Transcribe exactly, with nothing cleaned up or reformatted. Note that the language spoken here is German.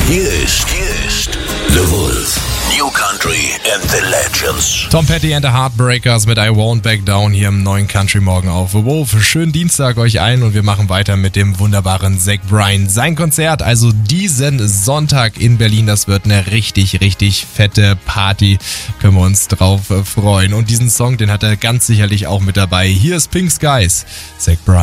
Hier ist, hier ist The Wolf. New Country and the Legends. Tom Petty and the Heartbreakers mit I Won't Back Down hier im neuen Country Morgen auf The Wolf. Schönen Dienstag euch allen und wir machen weiter mit dem wunderbaren Zach Bryan. Sein Konzert, also diesen Sonntag in Berlin, das wird eine richtig, richtig fette Party. Können wir uns drauf freuen. Und diesen Song, den hat er ganz sicherlich auch mit dabei. Hier ist Pink Skies, Zach Bryan.